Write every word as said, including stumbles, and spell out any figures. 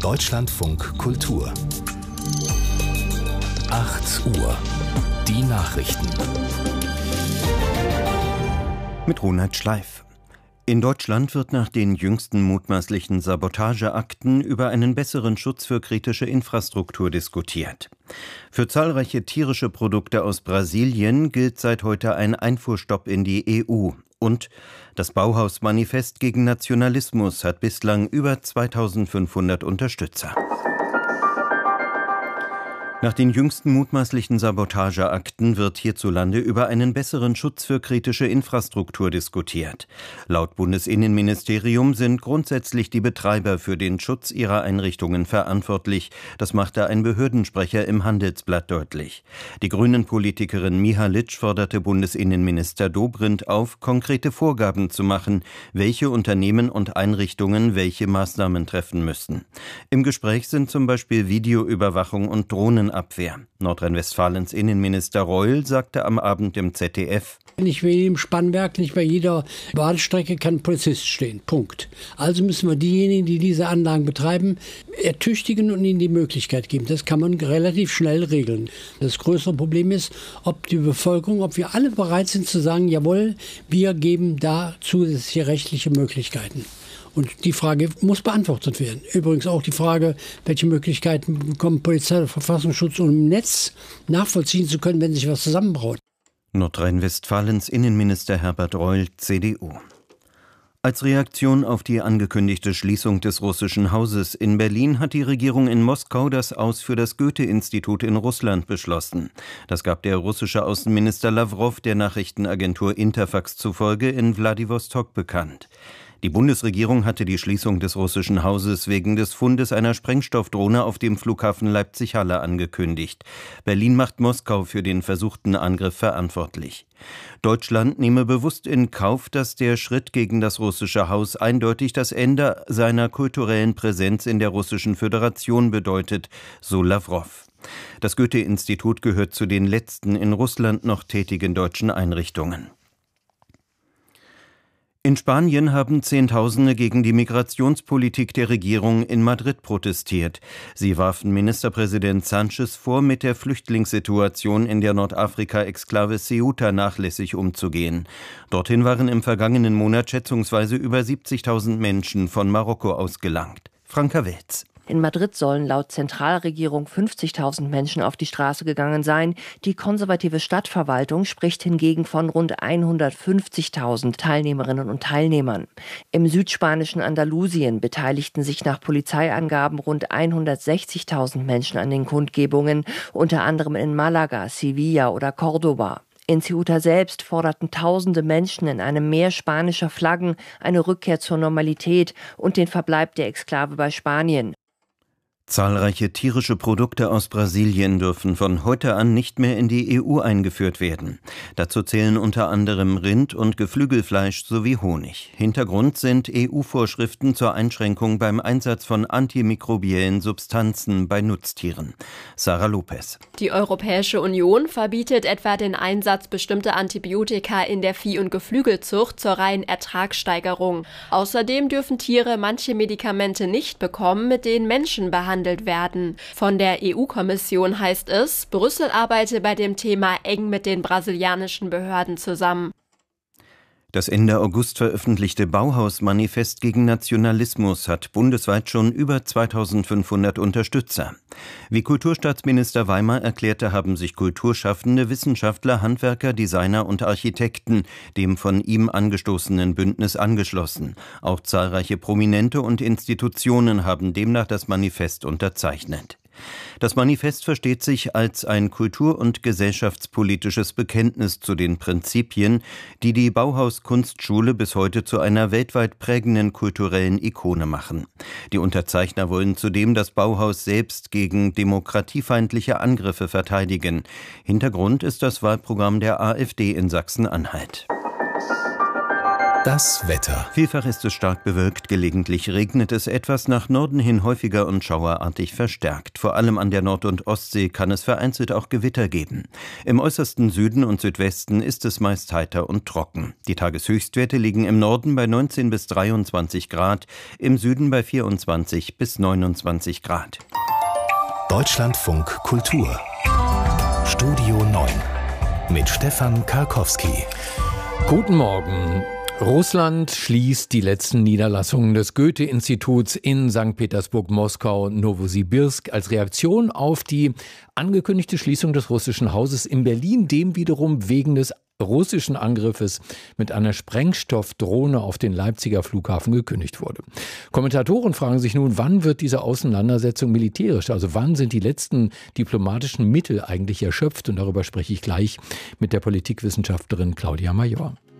Deutschlandfunk Kultur. acht Uhr. Die Nachrichten. Mit Ronald Schleif. In Deutschland wird nach den jüngsten mutmaßlichen Sabotageakten über einen besseren Schutz für kritische Infrastruktur diskutiert. Für zahlreiche tierische Produkte aus Brasilien gilt seit heute ein Einfuhrstopp in die E U. Und das Bauhaus-Manifest gegen Nationalismus hat bislang über zweitausendfünfhundert Unterstützer. Nach den jüngsten mutmaßlichen Sabotageakten wird hierzulande über einen besseren Schutz für kritische Infrastruktur diskutiert. Laut Bundesinnenministerium sind grundsätzlich die Betreiber für den Schutz ihrer Einrichtungen verantwortlich. Das machte ein Behördensprecher im Handelsblatt deutlich. Die Grünen-Politikerin Mihalic forderte Bundesinnenminister Dobrindt auf, konkrete Vorgaben zu machen, welche Unternehmen und Einrichtungen welche Maßnahmen treffen müssten. Im Gespräch sind zum Beispiel Videoüberwachung und Drohnen Abwehr. Nordrhein-Westfalens Innenminister Reul sagte am Abend im Z D F: Nicht bei jedem Spannwerk, nicht bei jeder Bahnstrecke kann ein Polizist stehen. Punkt. Also müssen wir diejenigen, die diese Anlagen betreiben, ertüchtigen und ihnen die Möglichkeit geben. Das kann man relativ schnell regeln. Das größere Problem ist, ob die Bevölkerung, ob wir alle bereit sind zu sagen, jawohl, wir geben da zusätzliche rechtliche Möglichkeiten. Und die Frage muss beantwortet werden. Übrigens auch die Frage, welche Möglichkeiten bekommt Polizei oder Verfassungsschutz, um im Netz nachvollziehen zu können, wenn sich was zusammenbraut. Nordrhein-Westfalens Innenminister Herbert Reul, C D U. Als Reaktion auf die angekündigte Schließung des russischen Hauses in Berlin hat die Regierung in Moskau das Aus für das Goethe-Institut in Russland beschlossen. Das gab der russische Außenminister Lawrow der Nachrichtenagentur Interfax zufolge in Wladiwostok bekannt. Die Bundesregierung hatte die Schließung des russischen Hauses wegen des Fundes einer Sprengstoffdrohne auf dem Flughafen Leipzig-Halle angekündigt. Berlin macht Moskau für den versuchten Angriff verantwortlich. Deutschland nehme bewusst in Kauf, dass der Schritt gegen das russische Haus eindeutig das Ende seiner kulturellen Präsenz in der Russischen Föderation bedeutet, so Lawrow. Das Goethe-Institut gehört zu den letzten in Russland noch tätigen deutschen Einrichtungen. In Spanien haben Zehntausende gegen die Migrationspolitik der Regierung in Madrid protestiert. Sie warfen Ministerpräsident Sánchez vor, mit der Flüchtlingssituation in der Nordafrika-Exklave Ceuta nachlässig umzugehen. Dorthin waren im vergangenen Monat schätzungsweise über siebzigtausend Menschen von Marokko aus gelangt. Franka Welz. In Madrid sollen laut Zentralregierung fünfzigtausend Menschen auf die Straße gegangen sein. Die konservative Stadtverwaltung spricht hingegen von rund hundertfünfzigtausend Teilnehmerinnen und Teilnehmern. Im südspanischen Andalusien beteiligten sich nach Polizeiangaben rund hundertsechzigtausend Menschen an den Kundgebungen, unter anderem in Malaga, Sevilla oder Córdoba. In Ceuta selbst forderten tausende Menschen in einem Meer spanischer Flaggen eine Rückkehr zur Normalität und den Verbleib der Exklave bei Spanien. Zahlreiche tierische Produkte aus Brasilien dürfen von heute an nicht mehr in die E U eingeführt werden. Dazu zählen unter anderem Rind- und Geflügelfleisch sowie Honig. Hintergrund sind E U-Vorschriften zur Einschränkung beim Einsatz von antimikrobiellen Substanzen bei Nutztieren. Sarah Lopez. Die Europäische Union verbietet etwa den Einsatz bestimmter Antibiotika in der Vieh- und Geflügelzucht zur reinen Ertragssteigerung. Außerdem dürfen Tiere manche Medikamente nicht bekommen, mit denen Menschen behandelt werden. Von der E U-Kommission heißt es, Brüssel arbeite bei dem Thema eng mit den brasilianischen Behörden zusammen. Das Ende August veröffentlichte Bauhaus-Manifest gegen Nationalismus hat bundesweit schon über zweitausendfünfhundert Unterstützer. Wie Kulturstaatsminister Weimar erklärte, haben sich Kulturschaffende, Wissenschaftler, Handwerker, Designer und Architekten dem von ihm angestoßenen Bündnis angeschlossen. Auch zahlreiche Prominente und Institutionen haben demnach das Manifest unterzeichnet. Das Manifest versteht sich als ein kultur- und gesellschaftspolitisches Bekenntnis zu den Prinzipien, die die Bauhaus-Kunstschule bis heute zu einer weltweit prägenden kulturellen Ikone machen. Die Unterzeichner wollen zudem das Bauhaus selbst gegen demokratiefeindliche Angriffe verteidigen. Hintergrund ist das Wahlprogramm der AfD in Sachsen-Anhalt. Das Wetter. Vielfach ist es stark bewölkt, gelegentlich regnet es etwas, nach Norden hin häufiger und schauerartig verstärkt. Vor allem an der Nord- und Ostsee kann es vereinzelt auch Gewitter geben. Im äußersten Süden und Südwesten ist es meist heiter und trocken. Die Tageshöchstwerte liegen im Norden bei neunzehn bis dreiundzwanzig Grad, im Süden bei vierundzwanzig bis neunundzwanzig Grad. Deutschlandfunk Kultur. Studio neun mit Stefan Karkowski. Guten Morgen. Russland schließt die letzten Niederlassungen des Goethe-Instituts in Sankt Petersburg, Moskau, Nowosibirsk als Reaktion auf die angekündigte Schließung des russischen Hauses in Berlin, dem wiederum wegen des russischen Angriffes mit einer Sprengstoffdrohne auf den Leipziger Flughafen gekündigt wurde. Kommentatoren fragen sich nun, wann wird diese Auseinandersetzung militärisch? Also wann sind die letzten diplomatischen Mittel eigentlich erschöpft? Und darüber spreche ich gleich mit der Politikwissenschaftlerin Claudia Major.